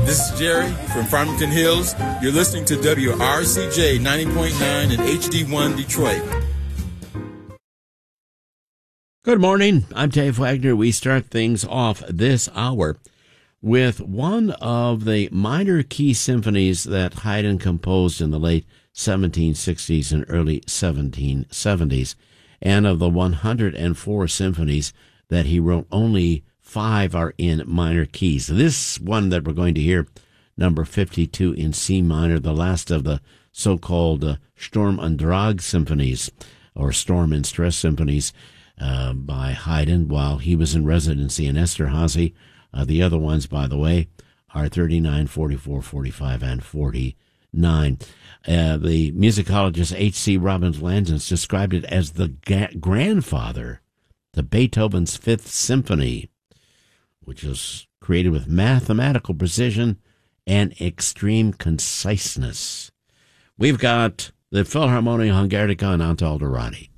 This is Jerry from Farmington Hills. You're listening to WRCJ 90.9 and HD1 Detroit. Good morning. I'm Dave Wagner. We start things off this hour with one of the minor key symphonies that Haydn composed in the late 1760s and early 1770s. And of the 104 symphonies that he wrote, only 5 are in minor keys. This one that we're going to hear, number 52 in C minor, the last of the so-called Sturm und Drang symphonies, or Storm and Stress symphonies, by Haydn while he was in residency in Esterhazy. The other ones, by the way, are 39, 44, 45, and 49. The musicologist H.C. Robbins Langens described it as the grandfather to Beethoven's Fifth Symphony, which was created with mathematical precision and extreme conciseness. We've got the Philharmonia Hungarica and Antal Dorati.